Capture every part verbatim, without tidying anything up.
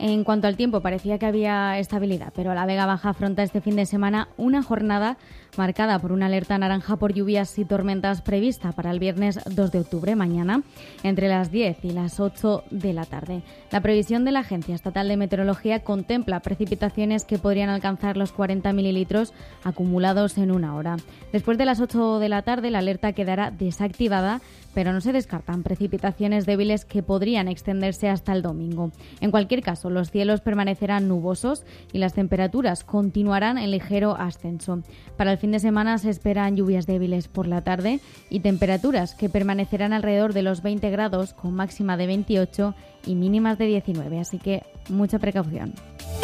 En cuanto al tiempo, parecía que había estabilidad, pero la Vega Baja afronta este fin de semana una jornada marcada por una alerta naranja por lluvias y tormentas prevista para el viernes dos de octubre, mañana, entre las diez y las ocho de la tarde. La previsión de la Agencia Estatal de Meteorología contempla precipitaciones que podrían alcanzar los cuarenta mililitros acumulados en una hora. Después de las ocho de la tarde, la alerta quedará desactivada, pero no se descartan precipitaciones débiles que podrían extenderse hasta el domingo. En cualquier caso, los cielos permanecerán nubosos y las temperaturas continuarán en ligero ascenso. Para el fin de semana se esperan lluvias débiles por la tarde y temperaturas que permanecerán alrededor de los veinte grados, con máxima de veintiocho y mínimas de diecinueve, así que mucha precaución.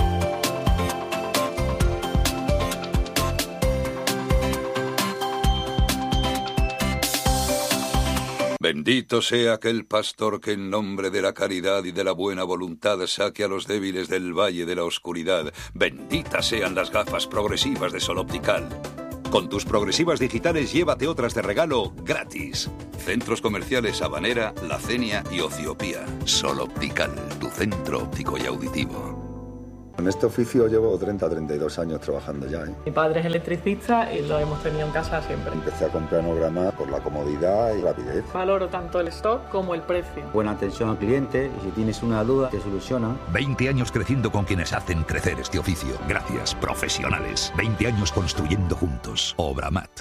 Bendito sea aquel pastor que en nombre de la caridad y de la buena voluntad saque a los débiles del valle de la oscuridad. Benditas sean las gafas progresivas de Sol Optical. Con tus progresivas digitales llévate otras de regalo gratis. Centros comerciales Habanera, La Cenia y Ociopía. Sol Optical, tu centro óptico y auditivo. En este oficio llevo treinta a treinta y dos años trabajando ya, ¿eh? Mi padre es electricista y lo hemos tenido en casa siempre. Empecé a comprar Nograma por la comodidad y rapidez. Valoro tanto el stock como el precio. Buena atención al cliente y si tienes una duda te soluciona. veinte años creciendo con quienes hacen crecer este oficio. Gracias, profesionales. veinte años construyendo juntos. Obramat.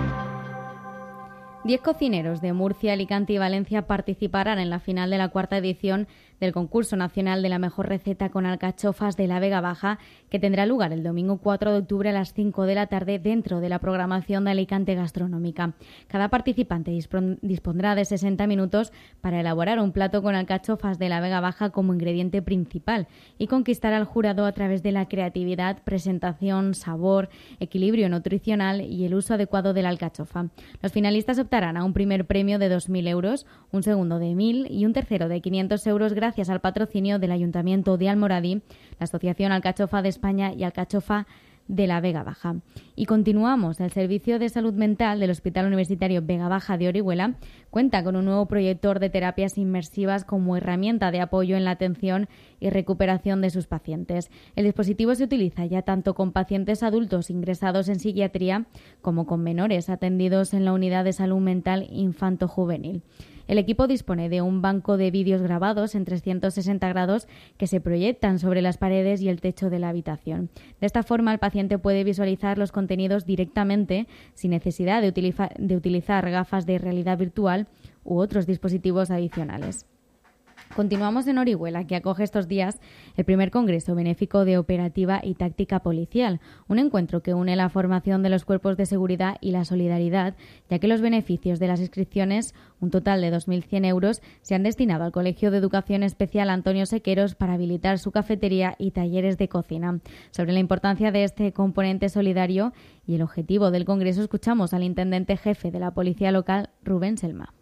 Diez cocineros de Murcia, Alicante y Valencia participarán en la final de la cuarta edición del concurso nacional de la mejor receta con alcachofas de la Vega Baja, que tendrá lugar el domingo cuatro de octubre a las cinco de la tarde dentro de la programación de Alicante Gastronómica. Cada participante dispondrá de sesenta minutos para elaborar un plato con alcachofas de la Vega Baja como ingrediente principal y conquistar al jurado a través de la creatividad, presentación, sabor, equilibrio nutricional y el uso adecuado de la alcachofa. Los finalistas optarán a un primer premio de dos mil euros, un segundo de mil y un tercero de quinientos euros gracias al patrocinio del Ayuntamiento de Almoradí, la Asociación Alcachofa de España y Alcachofa de la Vega Baja. Y continuamos. El Servicio de Salud Mental del Hospital Universitario Vega Baja de Orihuela cuenta con un nuevo proyector de terapias inmersivas como herramienta de apoyo en la atención y recuperación de sus pacientes. El dispositivo se utiliza ya tanto con pacientes adultos ingresados en psiquiatría como con menores atendidos en la Unidad de Salud Mental Infanto-Juvenil. El equipo dispone de un banco de vídeos grabados en trescientos sesenta grados que se proyectan sobre las paredes y el techo de la habitación. De esta forma, el paciente puede visualizar los contenidos directamente sin necesidad de, utiliza- de utilizar gafas de realidad virtual u otros dispositivos adicionales. Continuamos en Orihuela, que acoge estos días el primer Congreso Benéfico de Operativa y Táctica Policial, un encuentro que une la formación de los cuerpos de seguridad y la solidaridad, ya que los beneficios de las inscripciones, un total de dos mil cien euros, se han destinado al Colegio de Educación Especial Antonio Sequeros para habilitar su cafetería y talleres de cocina. Sobre la importancia de este componente solidario y el objetivo del Congreso, escuchamos al intendente jefe de la Policía Local, Rubén Selma.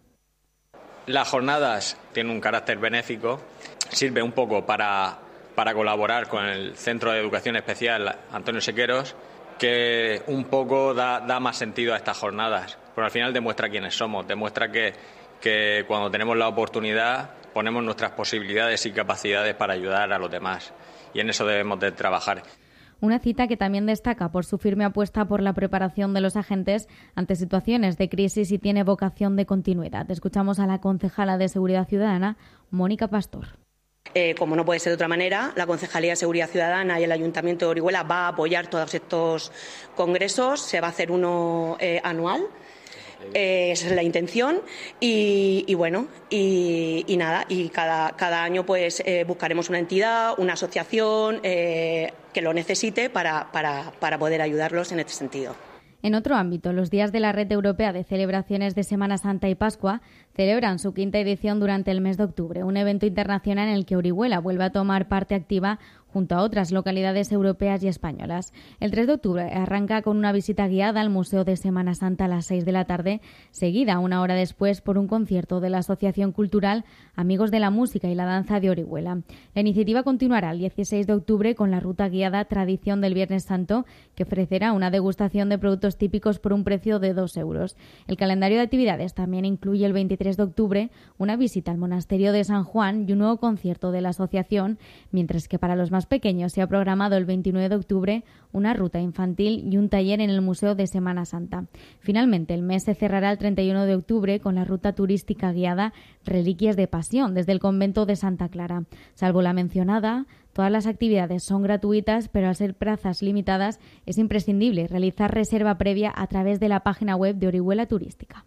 Las jornadas tienen un carácter benéfico, sirve un poco para, para colaborar con el Centro de Educación Especial Antonio Sequeros, que un poco da, da más sentido a estas jornadas, porque al final demuestra quiénes somos, demuestra que, que cuando tenemos la oportunidad ponemos nuestras posibilidades y capacidades para ayudar a los demás, y en eso debemos de trabajar. Una cita que también destaca por su firme apuesta por la preparación de los agentes ante situaciones de crisis y tiene vocación de continuidad. Escuchamos a la concejala de Seguridad Ciudadana, Mónica Pastor. Eh, como no puede ser de otra manera, la Concejalía de Seguridad Ciudadana y el Ayuntamiento de Orihuela va a apoyar todos estos congresos. Se va a hacer uno eh, anual. Eh, esa es la intención y, y bueno y, y nada y cada, cada año pues eh, buscaremos una entidad, una asociación eh, que lo necesite para, para, para poder ayudarlos en este sentido. En otro ámbito, los días de la Red Europea de Celebraciones de Semana Santa y Pascua celebran su quinta edición durante el mes de octubre, un evento internacional en el que Orihuela vuelve a tomar parte activa junto a otras localidades europeas y españolas. El tres de octubre arranca con una visita guiada al Museo de Semana Santa a las seis de la tarde, seguida una hora después por un concierto de la Asociación Cultural Amigos de la Música y la Danza de Orihuela. La iniciativa continuará el dieciséis de octubre con la ruta guiada Tradición del Viernes Santo, que ofrecerá una degustación de productos típicos por un precio de dos euros. El calendario de actividades también incluye el veintitrés tres de octubre una visita al monasterio de San Juan y un nuevo concierto de la asociación, mientras que para los más pequeños se ha programado el veintinueve de octubre una ruta infantil y un taller en el Museo de Semana Santa. Finalmente, el mes se cerrará el treinta y uno de octubre con la ruta turística guiada Reliquias de Pasión desde el convento de Santa Clara. Salvo la mencionada, todas las actividades son gratuitas, pero al ser plazas limitadas es imprescindible realizar reserva previa a través de la página web de Orihuela Turística.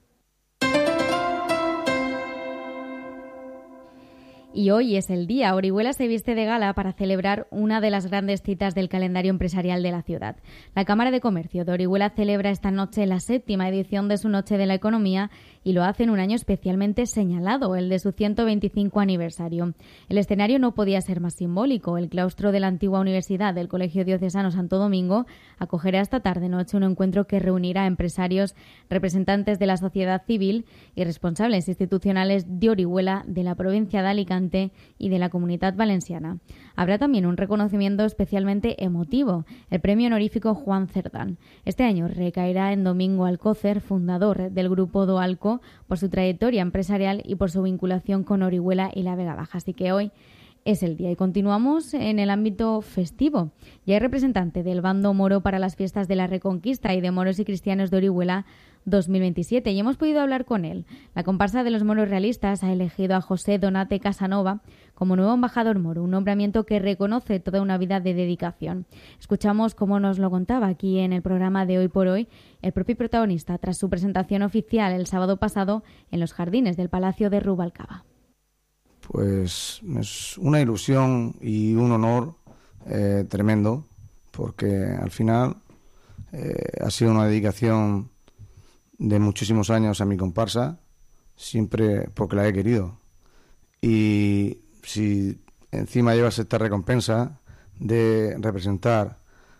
Y hoy es el día. Orihuela se viste de gala para celebrar una de las grandes citas del calendario empresarial de la ciudad. La Cámara de Comercio de Orihuela celebra esta noche la séptima edición de su Noche de la Economía y lo hace en un año especialmente señalado, el de su ciento veinticinco aniversario. El escenario no podía ser más simbólico. El claustro de la antigua Universidad del Colegio Diocesano Santo Domingo acogerá esta tarde-noche un encuentro que reunirá a empresarios, representantes de la sociedad civil y responsables institucionales de Orihuela, de la provincia de Alicante y de la Comunidad Valenciana. Habrá también un reconocimiento especialmente emotivo, el premio honorífico Juan Cerdán. Este año recaerá en Domingo Alcócer, fundador del Grupo Doalco, por su trayectoria empresarial y por su vinculación con Orihuela y la Vega Baja. Así que hoy es el día y continuamos en el ámbito festivo. Ya hay representante del bando moro para las fiestas de la Reconquista y de moros y cristianos de Orihuela dos mil veintisiete y hemos podido hablar con él. La comparsa de los moros realistas ha elegido a José Donate Casanova como nuevo embajador moro, un nombramiento que reconoce toda una vida de dedicación. Escuchamos cómo nos lo contaba aquí en el programa de Hoy por Hoy el propio protagonista tras su presentación oficial el sábado pasado en los jardines del Palacio de Rubalcaba. Pues es una ilusión y un honor eh, tremendo, porque al final eh, ha sido una dedicación de muchísimos años a mi comparsa, siempre porque la he querido. Y si encima llevas esta recompensa de representar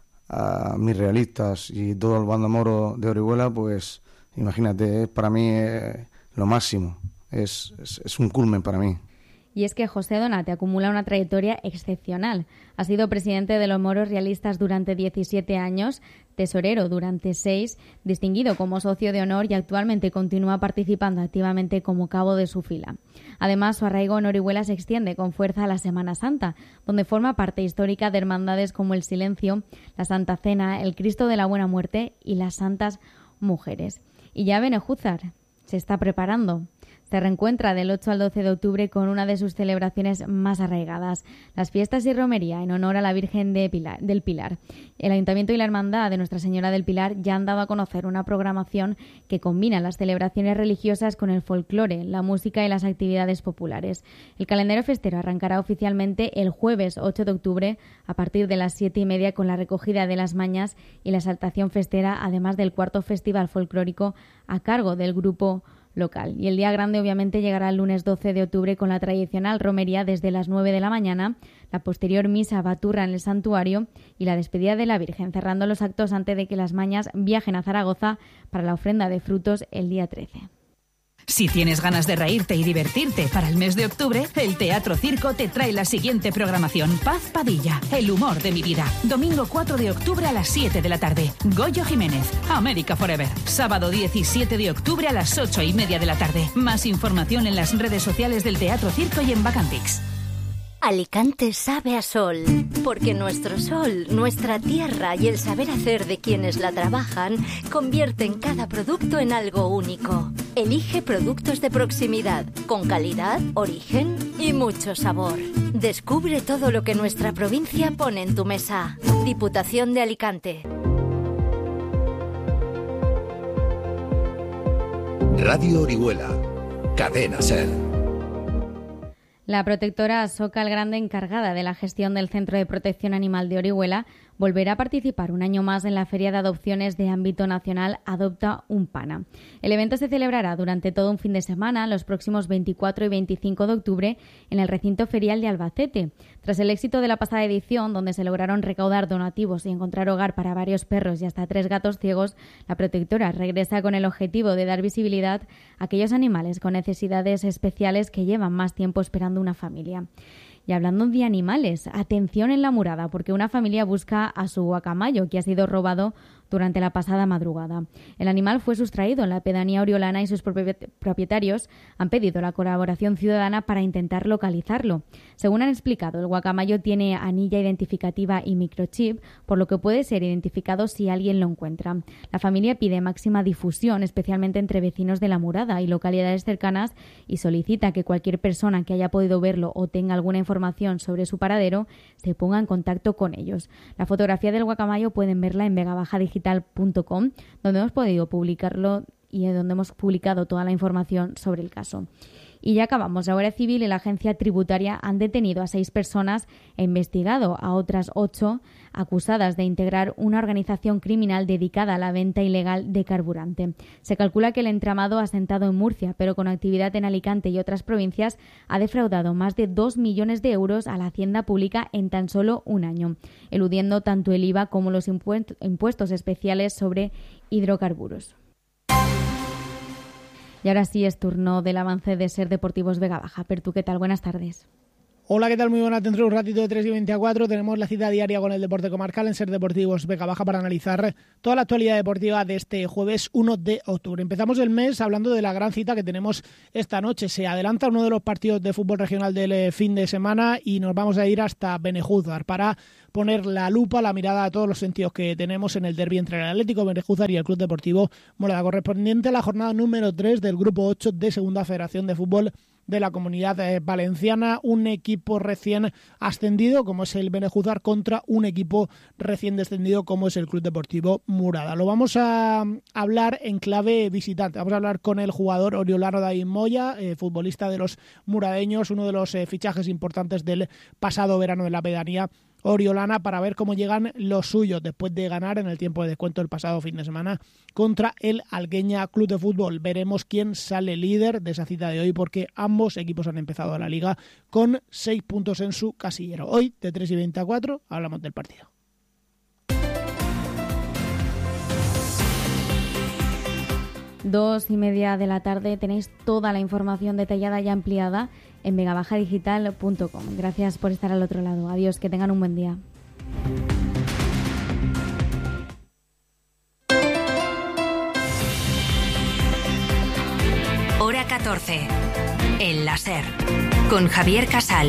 a mis realistas y todo el bando moro de Orihuela, pues imagínate, para mí es lo máximo, es, es, es un culmen para mí. Y es que José Donate acumula una trayectoria excepcional. Ha sido presidente de los moros realistas durante diecisiete años, tesorero durante seis, distinguido como socio de honor y actualmente continúa participando activamente como cabo de su fila. Además, su arraigo en Orihuela se extiende con fuerza a la Semana Santa, donde forma parte histórica de hermandades como el Silencio, la Santa Cena, el Cristo de la Buena Muerte y las Santas Mujeres. Y ya Benejúzar se está preparando. Se reencuentra del ocho al doce de octubre con una de sus celebraciones más arraigadas, las fiestas y romería en honor a la Virgen de Pilar, del Pilar. El Ayuntamiento y la Hermandad de Nuestra Señora del Pilar ya han dado a conocer una programación que combina las celebraciones religiosas con el folclore, la música y las actividades populares. El calendario festero arrancará oficialmente el jueves ocho de octubre a partir de las siete y media con la recogida de las mañas y la exaltación festera, además del cuarto festival folclórico a cargo del grupo local. Y el día grande obviamente llegará el lunes doce de octubre con la tradicional romería desde las nueve de la mañana, la posterior misa baturra en el santuario y la despedida de la Virgen, cerrando los actos antes de que las mañas viajen a Zaragoza para la ofrenda de frutos el día trece. Si tienes ganas de reírte y divertirte para el mes de octubre, el Teatro Circo te trae la siguiente programación. Paz Padilla, el humor de mi vida. Domingo cuatro de octubre a las siete de la tarde. Goyo Jiménez, América Forever. Sábado diecisiete de octubre a las ocho y media de la tarde. Más información en las redes sociales del Teatro Circo y en Bacantix. Alicante sabe a sol, porque nuestro sol, nuestra tierra y el saber hacer de quienes la trabajan convierten cada producto en algo único. Elige productos de proximidad, con calidad, origen y mucho sabor. Descubre todo lo que nuestra provincia pone en tu mesa. Diputación de Alicante. Radio Orihuela, Cadena Ser. La protectora Soca el Grande, encargada de la gestión del Centro de Protección Animal de Orihuela, volverá a participar un año más en la Feria de Adopciones de ámbito nacional Adopta un Pana. El evento se celebrará durante todo un fin de semana, los próximos veinticuatro y veinticinco de octubre, en el recinto ferial de Albacete. Tras el éxito de la pasada edición, donde se lograron recaudar donativos y encontrar hogar para varios perros y hasta tres gatos ciegos, la protectora regresa con el objetivo de dar visibilidad a aquellos animales con necesidades especiales que llevan más tiempo esperando una familia. Y hablando de animales, atención en La Murada, porque una familia busca a su guacamayo que ha sido robado durante la pasada madrugada. El animal fue sustraído en la pedanía Oriolana y sus propietarios han pedido la colaboración ciudadana para intentar localizarlo. Según han explicado, el guacamayo tiene anilla identificativa y microchip, por lo que puede ser identificado si alguien lo encuentra. La familia pide máxima difusión, especialmente entre vecinos de La Murada y localidades cercanas, y solicita que cualquier persona que haya podido verlo o tenga alguna información sobre su paradero se ponga en contacto con ellos. La fotografía del guacamayo pueden verla en vega baja digital punto com, donde hemos podido publicarlo y donde hemos publicado toda la información sobre el caso. Y ya acabamos. La Guardia Civil y la Agencia Tributaria han detenido a seis personas e investigado a otras ocho acusadas de integrar una organización criminal dedicada a la venta ilegal de carburante. Se calcula que el entramado asentado en Murcia, pero con actividad en Alicante y otras provincias, ha defraudado más de dos millones de euros a la hacienda pública en tan solo un año, eludiendo tanto el I V A como los impuestos especiales sobre hidrocarburos. Y ahora sí es turno del avance de Ser Deportivos Vega Baja. Pertu, ¿qué tal? Buenas tardes. Hola, ¿qué tal? Muy buenas. Dentro de un ratito de tres y veinte a cuatro tenemos la cita diaria con el deporte comarcal en Ser Deportivos Vega Baja para analizar toda la actualidad deportiva de este jueves uno de octubre. Empezamos el mes hablando de la gran cita que tenemos esta noche. Se adelanta uno de los partidos de fútbol regional del fin de semana y nos vamos a ir hasta Benejúzar para poner la lupa, la mirada a todos los sentidos que tenemos en el derbi entre el Atlético Benejúzar y el Club Deportivo Morada, correspondiente a la jornada número tres del Grupo ocho de Segunda Federación de Fútbol de la Comunidad Valenciana. Un equipo recién ascendido como es el Benejúzar contra un equipo recién descendido como es el Club Deportivo Murada. Lo vamos a hablar en clave visitante. Vamos a hablar con el jugador oriolano David Moya, eh, futbolista de los muradeños, uno de los eh, fichajes importantes del pasado verano de la pedanía oriolana, para ver cómo llegan los suyos después de ganar en el tiempo de descuento el pasado fin de semana contra el Algueña Club de Fútbol. Veremos quién sale líder de esa cita de hoy, porque ambos equipos han empezado la liga con seis puntos en su casillero. Hoy, de tres y veinte a cuatro, hablamos del partido. Dos y media de la tarde tenéis toda la información detallada y ampliada en vega baja digital punto com. Gracias por estar al otro lado. Adiós, que tengan un buen día. Hora catorce. El láser. Con Javier Casal.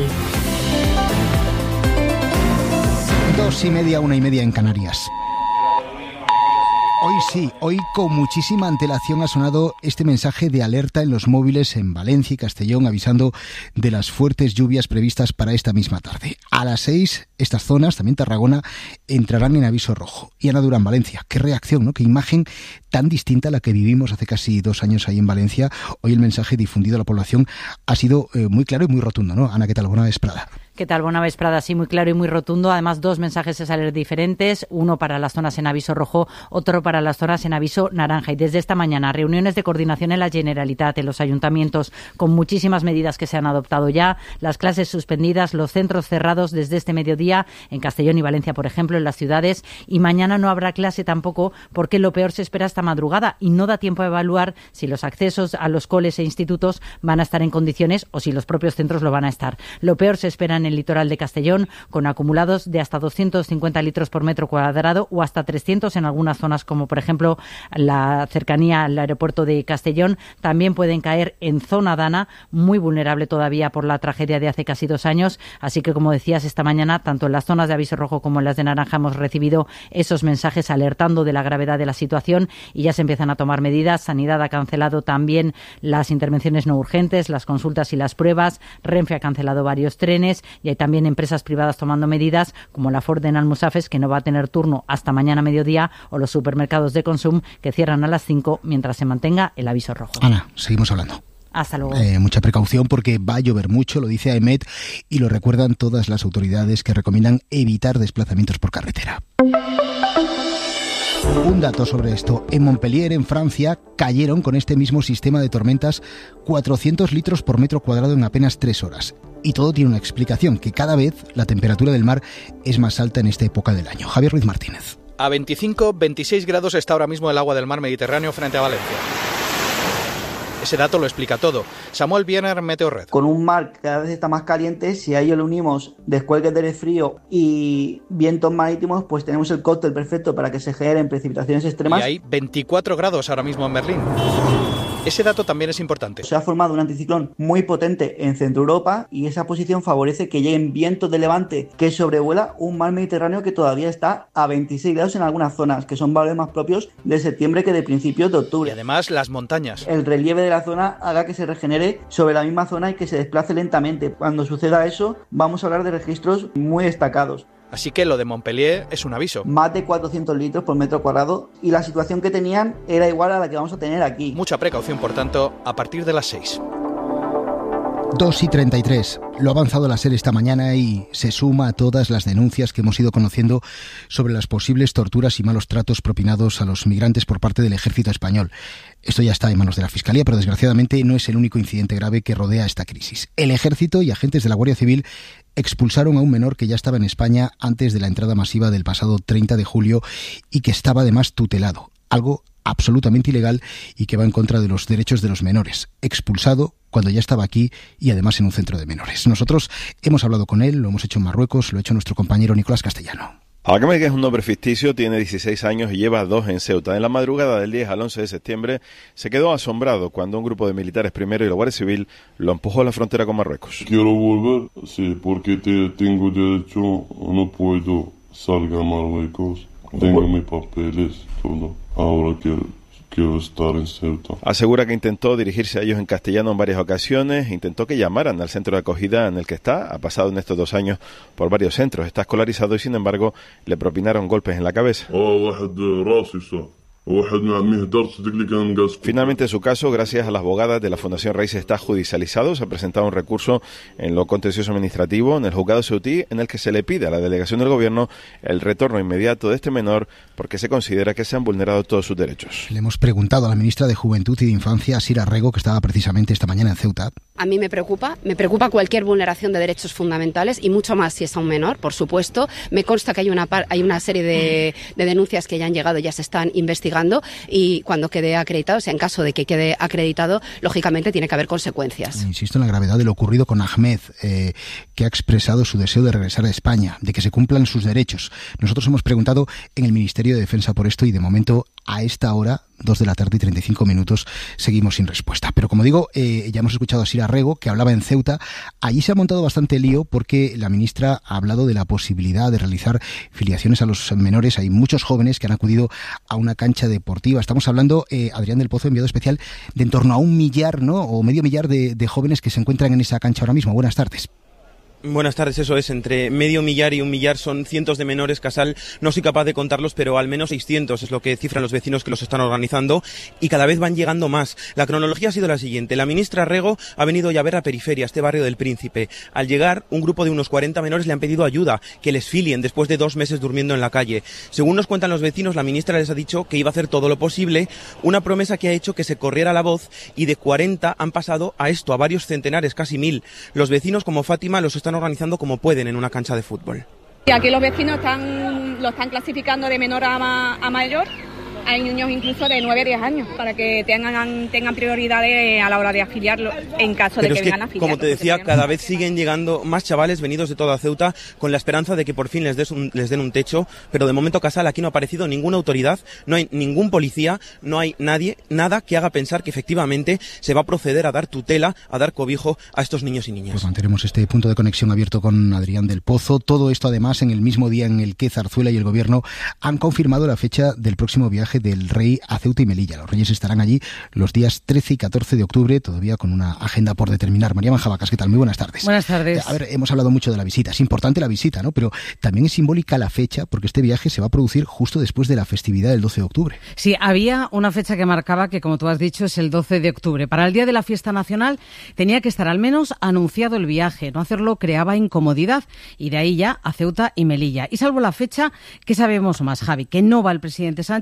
Dos y media, una y media en Canarias. Hoy sí, hoy con muchísima antelación ha sonado este mensaje de alerta en los móviles en Valencia y Castellón, avisando de las fuertes lluvias previstas para esta misma tarde. A las seis, estas zonas, también Tarragona, entrarán en aviso rojo. Y Ana Durán, Valencia, qué reacción, ¿no? Qué imagen tan distinta a la que vivimos hace casi dos años ahí en Valencia. Hoy el mensaje difundido a la población ha sido eh, muy claro y muy rotundo, ¿no? Ana, ¿qué tal? Buena vesprada. ¿Qué tal? Buena vesprada, sí, muy claro y muy rotundo. Además, dos mensajes de alerta diferentes, uno para las zonas en aviso rojo, otro para las zonas en aviso naranja. Y desde esta mañana, reuniones de coordinación en la Generalitat, en los ayuntamientos, con muchísimas medidas que se han adoptado ya, las clases suspendidas, los centros cerrados desde este mediodía, en Castellón y Valencia, por ejemplo, en las ciudades, y mañana no habrá clase tampoco, porque lo peor se espera esta madrugada y no da tiempo a evaluar si los accesos a los coles e institutos van a estar en condiciones o si los propios centros lo van a estar. Lo peor se espera en el litoral de Castellón, con acumulados de hasta doscientos cincuenta litros por metro cuadrado o hasta trescientos en algunas zonas, como por ejemplo la cercanía al aeropuerto de Castellón. También pueden caer en zona Dana, muy vulnerable todavía por la tragedia de hace casi dos años. Así que, como decías, esta mañana, tanto en las zonas de aviso rojo como en las de naranja, hemos recibido esos mensajes alertando de la gravedad de la situación y ya se empiezan a tomar medidas. Sanidad ha cancelado también las intervenciones no urgentes, las consultas y las pruebas. Renfe ha cancelado varios trenes y hay también empresas privadas tomando medidas, como la Ford en Almusafes, que no va a tener turno hasta mañana mediodía, o los supermercados de Consum, que cierran a las cinco mientras se mantenga el aviso rojo. Ana, seguimos hablando. Hasta luego. Eh, mucha precaución porque va a llover mucho, lo dice AEMET y lo recuerdan todas las autoridades, que recomiendan evitar desplazamientos por carretera. Un dato sobre esto. En Montpellier, en Francia, cayeron con este mismo sistema de tormentas cuatrocientos litros por metro cuadrado en apenas tres horas. Y todo tiene una explicación, que cada vez la temperatura del mar es más alta en esta época del año. Javier Ruiz Martínez. A veinticinco, veintiséis grados está ahora mismo el agua del mar Mediterráneo frente a Valencia. Ese dato lo explica todo. Samuel Biener, Meteorred. Con un mar que cada vez está más caliente, si a ello le unimos descuelgues de aire frío y vientos marítimos, pues tenemos el cóctel perfecto para que se generen precipitaciones extremas. Y hay veinticuatro grados ahora mismo en Berlín. Ese dato también es importante. Se ha formado un anticiclón muy potente en Centro Europa y esa posición favorece que lleguen vientos de levante que sobrevuela un mar Mediterráneo que todavía está a veintiséis grados en algunas zonas, que son valores más propios de septiembre que de principios de octubre. Y además las montañas. El relieve de la zona haga que se regenere sobre la misma zona y que se desplace lentamente. Cuando suceda eso, vamos a hablar de registros muy destacados. Así que lo de Montpellier es un aviso. Más de cuatrocientos litros por metro cuadrado y la situación que tenían era igual a la que vamos a tener aquí. Mucha precaución, por tanto, a partir de las seis. dos y treinta y tres. Lo ha avanzado la SER esta mañana y se suma a todas las denuncias que hemos ido conociendo sobre las posibles torturas y malos tratos propinados a los migrantes por parte del ejército español. Esto ya está en manos de la Fiscalía, pero desgraciadamente no es el único incidente grave que rodea esta crisis. El ejército y agentes de la Guardia Civil expulsaron a un menor que ya estaba en España antes de la entrada masiva del pasado treinta de julio y que estaba además tutelado. Algo absolutamente ilegal y que va en contra de los derechos de los menores. Expulsado cuando ya estaba aquí y además en un centro de menores. Nosotros hemos hablado con él, lo hemos hecho en Marruecos, lo ha hecho nuestro compañero Nicolás Castellano. Hakame, que es un nombre ficticio, tiene dieciséis años y lleva dos en Ceuta. En la madrugada del diez al once de septiembre se quedó asombrado cuando un grupo de militares primero y la Guardia Civil lo empujó a la frontera con Marruecos. Quiero volver, sí, porque te, tengo derecho, no puedo salir a Marruecos. Tengo mis papeles, todo. Ahora quiero, quiero estar en Ceuta. Asegura que intentó dirigirse a ellos en castellano en varias ocasiones, intentó que llamaran al centro de acogida en el que está, ha pasado en estos dos años por varios centros, está escolarizado y sin embargo le propinaron golpes en la cabeza. Finalmente su caso, gracias a las abogadas de la Fundación Raíces, está judicializado. Se ha presentado un recurso en lo contencioso administrativo en el juzgado ceutí en el que se le pide a la delegación del gobierno el retorno inmediato de este menor porque se considera que se han vulnerado todos sus derechos. Le hemos preguntado a la ministra de Juventud y de Infancia, Sira Rego, que estaba precisamente esta mañana en Ceuta. A mí me preocupa, me preocupa cualquier vulneración de derechos fundamentales y mucho más si es a un menor, por supuesto. Me consta que hay una, par, hay una serie de, de denuncias que ya han llegado, ya se están investigando y cuando quede acreditado, o sea, en caso de que quede acreditado, lógicamente tiene que haber consecuencias. Insisto en la gravedad de lo ocurrido con Ahmed, eh, que ha expresado su deseo de regresar a España, de que se cumplan sus derechos. Nosotros hemos preguntado en el Ministerio de Defensa por esto y de momento a esta hora, dos de la tarde y treinta y cinco minutos, seguimos sin respuesta. Pero como digo, eh, ya hemos escuchado a Sira Rego, que hablaba en Ceuta. Allí se ha montado bastante lío porque la ministra ha hablado de la posibilidad de realizar filiaciones a los menores. Hay muchos jóvenes que han acudido a una cancha deportiva. Estamos hablando, eh, Adrián del Pozo, enviado especial, de en torno a un millar, ¿no?, o medio millar de, de jóvenes que se encuentran en esa cancha ahora mismo. Buenas tardes. Buenas tardes, eso es, entre medio millar y un millar son cientos de menores, Casal, no soy capaz de contarlos, pero al menos seiscientos es lo que cifran los vecinos que los están organizando y cada vez van llegando más. La cronología ha sido la siguiente: la ministra Rego ha venido ya a ver a Periferia, este barrio del Príncipe. Al llegar, un grupo de unos cuarenta menores le han pedido ayuda, que les filien después de dos meses durmiendo en la calle. Según nos cuentan los vecinos, la ministra les ha dicho que iba a hacer todo lo posible, una promesa que ha hecho que se corriera la voz y de cuarenta han pasado a esto, a varios centenares, casi mil. Los vecinos como Fátima los están organizando como pueden en una cancha de fútbol. Y aquí los vecinos están, lo están clasificando de menor a, ma, a mayor. Hay niños incluso de nueve a diez años para que tengan, tengan prioridades a la hora de afiliarlo en caso Pero de que, es que vengan a afiliar. Como te decía, cada vez siguen llegando más chavales venidos de toda Ceuta con la esperanza de que por fin les, des un, les den un techo, pero de momento, Casal, aquí no ha aparecido ninguna autoridad, no hay ningún policía, no hay nadie, nada que haga pensar que efectivamente se va a proceder a dar tutela, a dar cobijo a estos niños y niñas. Pues mantenemos este punto de conexión abierto con Adrián del Pozo. Todo esto además en el mismo día en el que Zarzuela y el Gobierno han confirmado la fecha del próximo viaje del rey a Ceuta y Melilla. Los reyes estarán allí los días trece y catorce de octubre, todavía con una agenda por determinar. María Manjabacas, ¿qué tal? Muy buenas tardes. Buenas tardes. A ver, hemos hablado mucho de la visita. Es importante la visita, ¿no? Pero también es simbólica la fecha, porque este viaje se va a producir justo después de la festividad del doce de octubre. Sí, había una fecha que marcaba que, como tú has dicho, es el doce de octubre. Para el día de la fiesta nacional tenía que estar al menos anunciado el viaje. No hacerlo creaba incomodidad y de ahí ya a Ceuta y Melilla. Y salvo la fecha, ¿qué sabemos más, Javi? Que no va el presidente Sánchez, no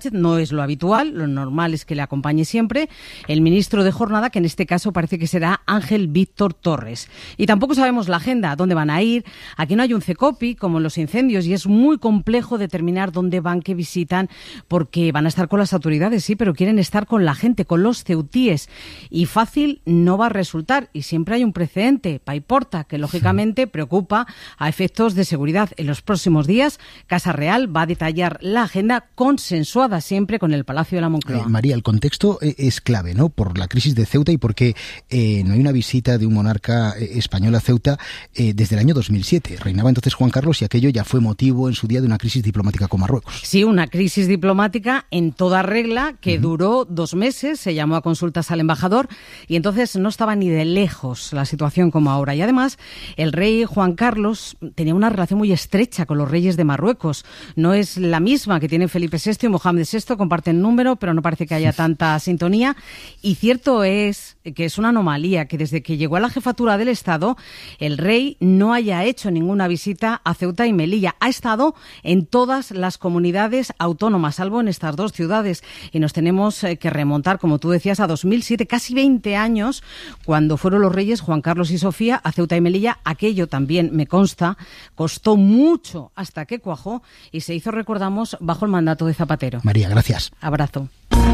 es lo habitual, lo normal es que le acompañe siempre el ministro de Jornada, que en este caso parece que será Ángel Víctor Torres. Y tampoco sabemos la agenda, dónde van a ir. Aquí no hay un CECOPI, como en los incendios, y es muy complejo determinar dónde van, qué visitan, porque van a estar con las autoridades, sí, pero quieren estar con la gente, con los ceutíes. Y fácil no va a resultar, y siempre hay un precedente, Paiporta, que lógicamente preocupa a efectos de seguridad. En los próximos días, Casa Real va a detallar la agenda consensuada siempre con el Palacio de la Moncloa. Eh, María, el contexto es clave, ¿no? Por la crisis de Ceuta y porque eh, no hay una visita de un monarca eh, español a Ceuta eh, desde el año dos mil siete. Reinaba entonces Juan Carlos y aquello ya fue motivo en su día de una crisis diplomática con Marruecos. Sí, una crisis diplomática en toda regla que uh-huh. duró dos meses, se llamó a consultas al embajador y entonces no estaba ni de lejos la situación como ahora. Y además, el rey Juan Carlos tenía una relación muy estrecha con los reyes de Marruecos. No es la misma que tienen Felipe sexto y Mohamed sexto, comparten número, pero no parece que haya tanta sintonía. Y cierto es que es una anomalía que desde que llegó a la jefatura del Estado, el rey no haya hecho ninguna visita a Ceuta y Melilla. Ha estado en todas las comunidades autónomas, salvo en estas dos ciudades. Y nos tenemos que remontar, como tú decías, a dos mil siete, casi veinte años, cuando fueron los reyes Juan Carlos y Sofía a Ceuta y Melilla. Aquello también, me consta, costó mucho hasta que cuajó y se hizo, recordamos, bajo el mandato de Zapatero. María, gracias. Abrazo.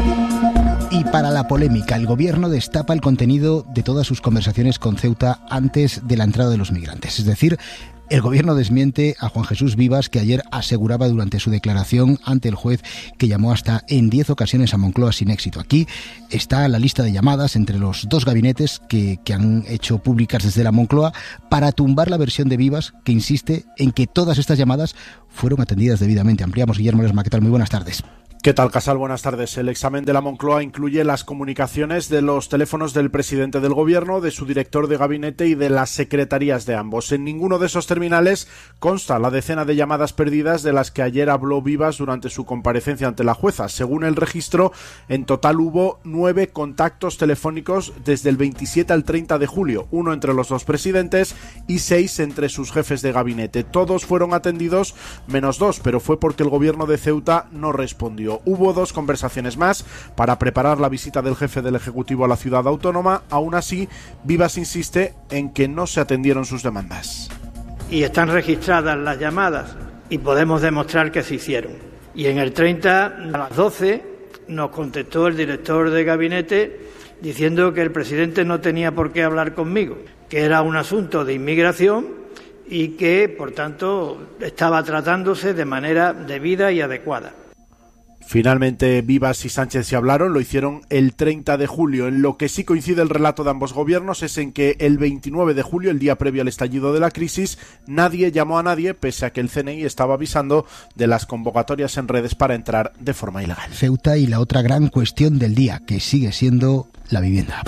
Y para la polémica, el gobierno destapa el contenido de todas sus conversaciones con Ceuta antes de la entrada de los migrantes. Es decir, el gobierno desmiente a Juan Jesús Vivas, que ayer aseguraba durante su declaración ante el juez que llamó hasta en diez ocasiones a Moncloa sin éxito. Aquí está la lista de llamadas entre los dos gabinetes que, que han hecho públicas desde la Moncloa para tumbar la versión de Vivas, que insiste en que todas estas llamadas fueron atendidas debidamente. Ampliamos. Guillermo Ledesma, ¿qué tal? Muy buenas tardes. ¿Qué tal, Casal? Buenas tardes. El examen de la Moncloa incluye las comunicaciones de los teléfonos del presidente del gobierno, de su director de gabinete y de las secretarías de ambos. En ninguno de esos terminales consta la decena de llamadas perdidas de las que ayer habló Vivas durante su comparecencia ante la jueza. Según el registro, en total hubo nueve contactos telefónicos desde el veintisiete al treinta de julio, uno entre los dos presidentes y seis entre sus jefes de gabinete. Todos fueron atendidos menos dos, pero fue porque el gobierno de Ceuta no respondió. Hubo dos conversaciones más para preparar la visita del jefe del Ejecutivo a la ciudad autónoma. Aún así, Vivas insiste en que no se atendieron sus demandas. Y están registradas las llamadas y podemos demostrar que se hicieron. Y en el treinta, a las doce, nos contestó el director de gabinete diciendo que el presidente no tenía por qué hablar conmigo, que era un asunto de inmigración y que, por tanto, estaba tratándose de manera debida y adecuada. Finalmente, Vivas y Sánchez se hablaron, lo hicieron el treinta de julio. En lo que sí coincide el relato de ambos gobiernos es en que el veintinueve de julio, el día previo al estallido de la crisis, nadie llamó a nadie, pese a que el C N I estaba avisando de las convocatorias en redes para entrar de forma ilegal. Ceuta y la otra gran cuestión del día, que sigue siendo la vivienda.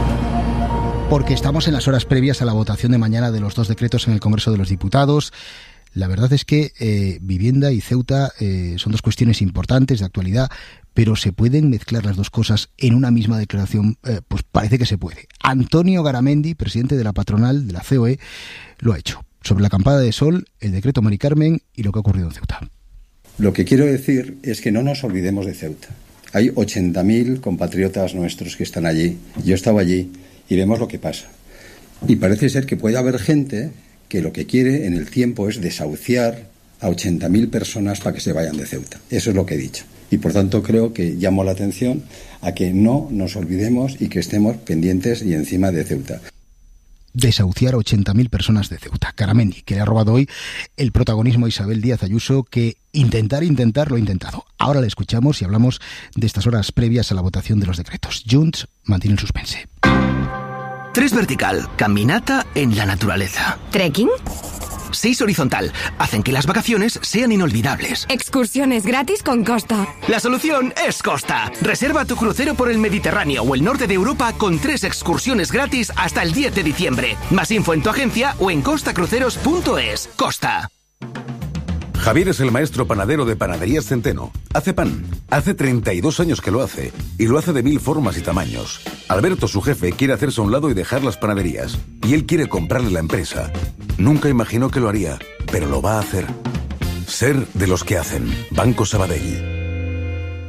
Porque estamos en las horas previas a la votación de mañana de los dos decretos en el Congreso de los Diputados. La verdad es que eh, vivienda y Ceuta eh, son dos cuestiones importantes de actualidad, pero ¿se pueden mezclar las dos cosas en una misma declaración? Eh, pues parece que se puede. Antonio Garamendi, presidente de la patronal de la C O E, lo ha hecho. Sobre la acampada de sol, el decreto Mari Carmen y lo que ha ocurrido en Ceuta. Lo que quiero decir es que no nos olvidemos de Ceuta. Hay ochenta mil compatriotas nuestros que están allí. Yo estaba allí y vemos lo que pasa. Y parece ser que puede haber gente que lo que quiere en el tiempo es desahuciar a ochenta mil personas para que se vayan de Ceuta. Eso es lo que he dicho. Y por tanto creo que llamo la atención a que no nos olvidemos y que estemos pendientes y encima de Ceuta. Desahuciar a ochenta mil personas de Ceuta. Garamendi, que le ha robado hoy el protagonismo a Isabel Díaz Ayuso, que intentar, intentar, lo ha intentado. Ahora le escuchamos y hablamos de estas horas previas a la votación de los decretos. Junts mantiene el suspense. Tres vertical, caminata en la naturaleza. ¿Trekking? Seis horizontal, hacen que las vacaciones sean inolvidables. Excursiones gratis con Costa. La solución es Costa. Reserva tu crucero por el Mediterráneo o el norte de Europa con tres excursiones gratis hasta el diez de diciembre. Más info en tu agencia o en costa cruceros punto es. Costa. Javier es el maestro panadero de Panaderías Centeno. Hace pan. Hace treinta y dos años que lo hace. Y lo hace de mil formas y tamaños. Alberto, su jefe, quiere hacerse a un lado y dejar las panaderías. Y él quiere comprarle la empresa. Nunca imaginó que lo haría, pero lo va a hacer. Ser de los que hacen. Banco Sabadell.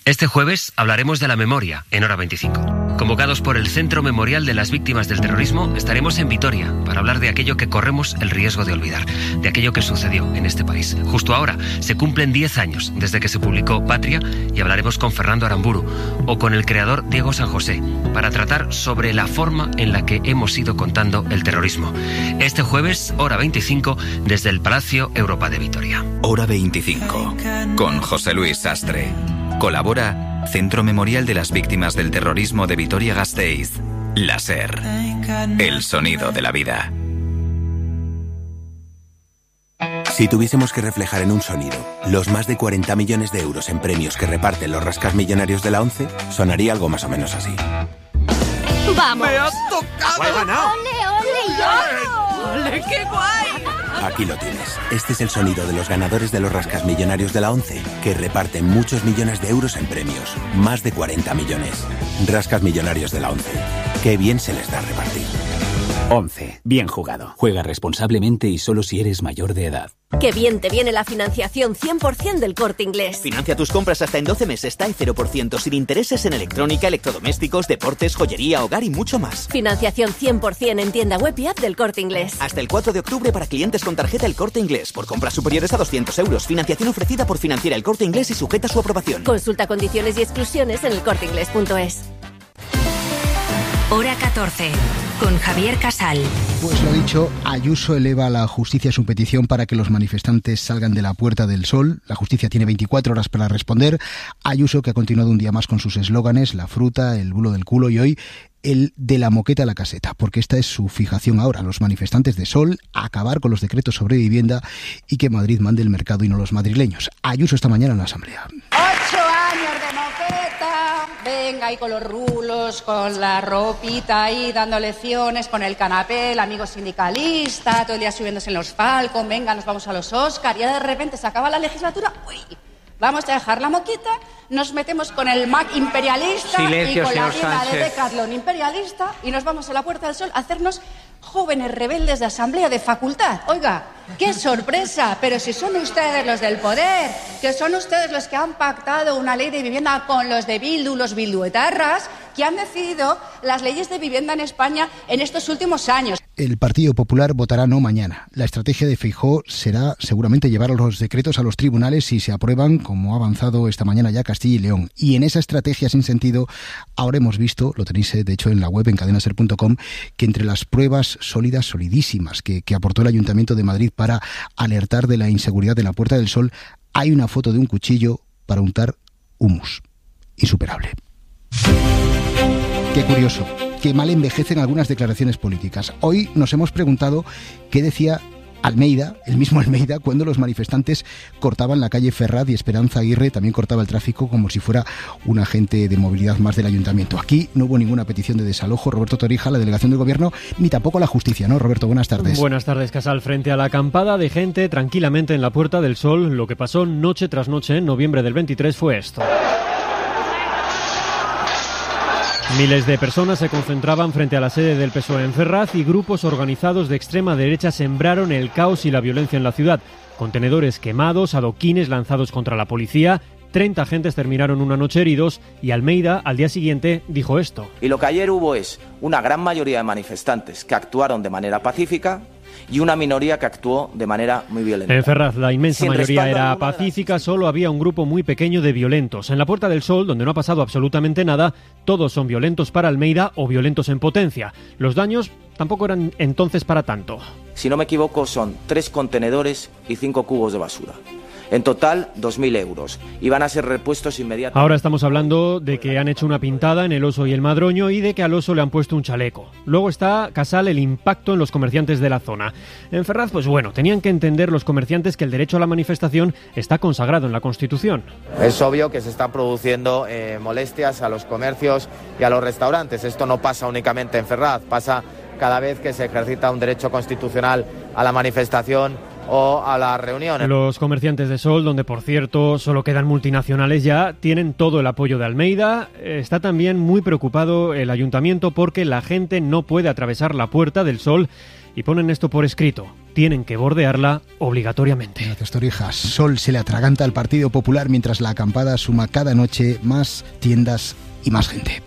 Este jueves hablaremos de la memoria en Hora veinticinco. Convocados por el Centro Memorial de las Víctimas del Terrorismo, estaremos en Vitoria para hablar de aquello que corremos el riesgo de olvidar, de aquello que sucedió en este país. Justo ahora se cumplen diez años desde que se publicó Patria y hablaremos con Fernando Aramburu o con el creador Diego San José para tratar sobre la forma en la que hemos ido contando el terrorismo. Este jueves, Hora veinticinco, desde el Palacio Europa de Vitoria. Hora veinticinco, con José Luis Sastre. Colabora Centro Memorial de las Víctimas del Terrorismo de Vitoria-Gasteiz. La SER. El sonido de la vida. Si tuviésemos que reflejar en un sonido los más de cuarenta millones de euros en premios que reparten los rascasmillonarios de la ONCE, sonaría algo más o menos así. ¡Vamos! ¡Me has tocado! ¡He ganado! ¡Ole, ole, yo! ¡Ole, qué guay! Aquí lo tienes. Este es el sonido de los ganadores de los rascasmillonarios de la ONCE, que reparten muchos millones de euros en premios. Más de cuarenta millones. Rascasmillonarios de la ONCE. Qué bien se les da repartir. ONCE. Bien jugado. Juega responsablemente y solo si eres mayor de edad. ¡Qué bien te viene la financiación cien por ciento del Corte Inglés! Financia tus compras hasta en doce meses, T A E cero por ciento, sin intereses en electrónica, electrodomésticos, deportes, joyería, hogar y mucho más. Financiación cien por ciento en tienda web y app del Corte Inglés. Hasta el cuatro de octubre para clientes con tarjeta El Corte Inglés. Por compras superiores a doscientos euros. Financiación ofrecida por Financiera El Corte Inglés y sujeta a su aprobación. Consulta condiciones y exclusiones en el corte inglés punto es. Hora catorce, con Javier Casal. Pues lo dicho, Ayuso eleva a la justicia su petición para que los manifestantes salgan de la Puerta del Sol. La justicia tiene veinticuatro horas para responder. Ayuso, que ha continuado un día más con sus eslóganes, la fruta, el bulo del culo, y hoy el de la moqueta a la caseta, porque esta es su fijación ahora. Los manifestantes de Sol, acabar con los decretos sobre vivienda y que Madrid mande el mercado y no los madrileños. Ayuso esta mañana en la Asamblea. Ocho años de moqueta, venga ahí con los rulos, con la ropita ahí, dando lecciones, con el canapé, el amigo sindicalista, todo el día subiéndose en los Falcon, venga, nos vamos a los Oscar, y de repente se acaba la legislatura, uy, vamos a dejar la moqueta, nos metemos con el Mac imperialista Silencio, y con la señor tienda de Sánchez. Decathlon imperialista y nos vamos a la Puerta del Sol a hacernos jóvenes rebeldes de asamblea de facultad. Oiga, ¡qué sorpresa! Pero si son ustedes los del poder, que son ustedes los que han pactado una ley de vivienda con los de Bildu, los bilduetarras, que han decidido las leyes de vivienda en España en estos últimos años. El Partido Popular votará no mañana. La estrategia de Feijóo será seguramente llevar los decretos a los tribunales si se aprueban, como ha avanzado esta mañana ya Castilla y León. Y en esa estrategia sin sentido, ahora hemos visto, lo tenéis de hecho en la web en cadena ser punto com, que entre las pruebas sólidas, solidísimas, que, que aportó el Ayuntamiento de Madrid para alertar de la inseguridad de la Puerta del Sol, hay una foto de un cuchillo para untar humus. Insuperable. Qué curioso, qué mal envejecen algunas declaraciones políticas. Hoy nos hemos preguntado qué decía Almeida, el mismo Almeida, cuando los manifestantes cortaban la calle Ferraz y Esperanza Aguirre también cortaba el tráfico como si fuera un agente de movilidad más del ayuntamiento. Aquí no hubo ninguna petición de desalojo, Roberto Torija, la delegación del gobierno, ni tampoco la justicia, ¿no? Roberto, buenas tardes. Buenas tardes, Casal. Frente a la acampada de gente tranquilamente en la Puerta del Sol, lo que pasó noche tras noche en noviembre del veintitrés fue esto. Miles de personas se concentraban frente a la sede del P S O E en Ferraz y grupos organizados de extrema derecha sembraron el caos y la violencia en la ciudad. Contenedores quemados, adoquines lanzados contra la policía, treinta agentes terminaron una noche heridos y Almeida al día siguiente dijo esto. Y lo que ayer hubo es una gran mayoría de manifestantes que actuaron de manera pacífica y una minoría que actuó de manera muy violenta. En Ferraz la inmensa Sin mayoría respaldo era alguno pacífica, solo había un grupo muy pequeño de violentos. En la Puerta del Sol, donde no ha pasado absolutamente nada, todos son violentos para Almeida o violentos en potencia. Los daños tampoco eran entonces para tanto. Si no me equivoco, son tres contenedores y cinco cubos de basura. En total, dos mil euros. Y van a ser repuestos inmediatamente. Ahora estamos hablando de que han hecho una pintada en el Oso y el Madroño y de que al Oso le han puesto un chaleco. Luego está, Casal, el impacto en los comerciantes de la zona. En Ferraz, pues bueno, tenían que entender los comerciantes que el derecho a la manifestación está consagrado en la Constitución. Es obvio que se están produciendo eh, molestias a los comercios y a los restaurantes. Esto no pasa únicamente en Ferraz, pasa cada vez que se ejercita un derecho constitucional a la manifestación o a la reunión. Los comerciantes de Sol, donde por cierto solo quedan multinacionales ya, tienen todo el apoyo de Almeida. Está también muy preocupado el ayuntamiento porque la gente no puede atravesar la Puerta del Sol y ponen esto por escrito. Tienen que bordearla obligatoriamente. Gracias, Torijas. Sol se le atraganta al Partido Popular mientras la acampada suma cada noche más tiendas y más gente.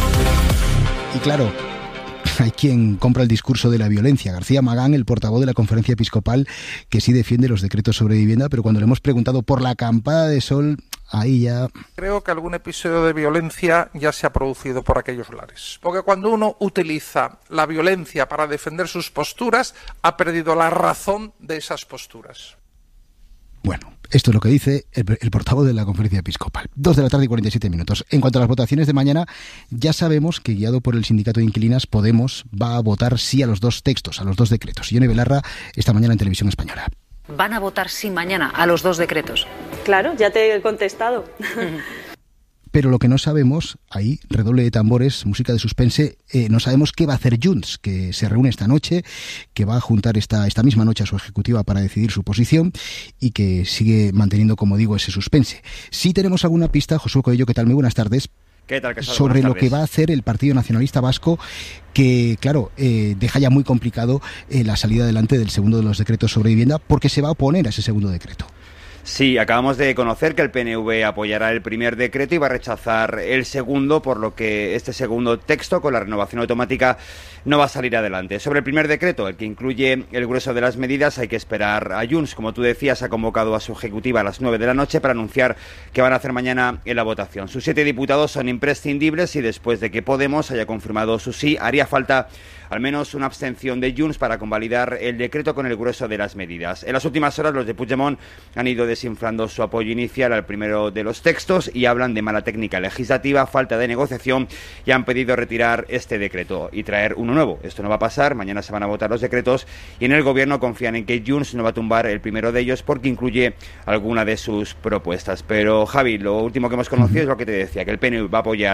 Y claro, hay quien compra el discurso de la violencia. García Magán, el portavoz de la Conferencia Episcopal, que sí defiende los decretos sobre vivienda, pero cuando le hemos preguntado por la acampada de Sol, ahí ya... Creo que algún episodio de violencia ya se ha producido por aquellos lares. Porque cuando uno utiliza la violencia para defender sus posturas, ha perdido la razón de esas posturas. Bueno, esto es lo que dice el, el portavoz de la Conferencia Episcopal. Dos de la tarde y cuarenta y siete minutos. En cuanto a las votaciones de mañana, ya sabemos que, guiado por el sindicato de inquilinas, Podemos va a votar sí a los dos textos, a los dos decretos. Ione Belarra, esta mañana en Televisión Española. Van a votar sí mañana a los dos decretos. Claro, ya te he contestado. Pero lo que no sabemos, ahí, redoble de tambores, música de suspense, eh, no sabemos qué va a hacer Junts, que se reúne esta noche, que va a juntar esta, esta misma noche a su ejecutiva para decidir su posición y que sigue manteniendo, como digo, ese suspense. Sí tenemos alguna pista, Josué Coello, ¿qué tal? Muy buenas tardes. ¿Qué tal, Casado? Sobre Buenas lo que va a hacer el Partido Nacionalista Vasco, que, claro, eh, deja ya muy complicado eh, la salida adelante del segundo de los decretos sobre vivienda, porque se va a oponer a ese segundo decreto. Sí, acabamos de conocer que el P N V apoyará el primer decreto y va a rechazar el segundo, por lo que este segundo texto, con la renovación automática, no va a salir adelante. Sobre el primer decreto, el que incluye el grueso de las medidas, hay que esperar a Junts. Como tú decías, ha convocado a su ejecutiva a las nueve de la noche para anunciar que van a hacer mañana en la votación. Sus siete diputados son imprescindibles y después de que Podemos haya confirmado su sí, haría falta al menos una abstención de Junts para convalidar el decreto con el grueso de las medidas. En las últimas horas, los de Puigdemont han ido desinflando su apoyo inicial al primero de los textos y hablan de mala técnica legislativa, falta de negociación, y han pedido retirar este decreto y traer uno nuevo. Esto no va a pasar, mañana se van a votar los decretos y en el gobierno confían en que Junts no va a tumbar el primero de ellos porque incluye alguna de sus propuestas. Pero, Javi, lo último que hemos conocido uh-huh. es lo que te decía, que el P N V va a apoyar